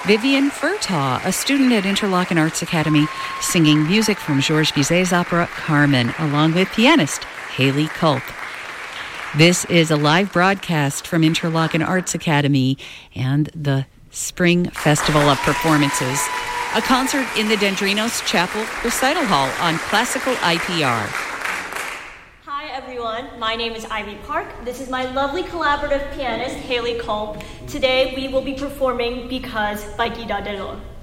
Vivian Furtaw, a student at Interlochen Arts Academy, singing music from Georges Bizet's opera Carmen, along with pianist Haley Culp. This is a live broadcast from Interlochen Arts Academy and the Spring Festival of Performances, a concert in the Dendrinos Chapel Recital Hall on Classical IPR. Hi everyone, my name is Ivy Park. This is my lovely collaborative pianist, Haley Culp. Today we will be performing Because by Guy Dadelo.